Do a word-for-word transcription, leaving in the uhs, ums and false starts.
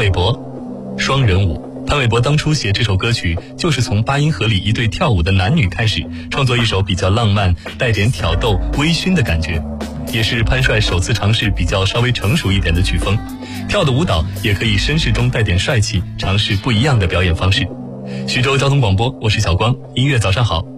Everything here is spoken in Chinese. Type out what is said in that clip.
玮柏，双人舞。潘玮柏当初写这首歌曲，就是从八音盒里一对跳舞的男女开始，创作一首比较浪漫、带点挑逗、微醺的感觉，也是潘帅首次尝试比较稍微成熟一点的曲风。跳的舞蹈也可以绅士中带点帅气，尝试不一样的表演方式。徐州交通广播，我是小光，音乐早上好。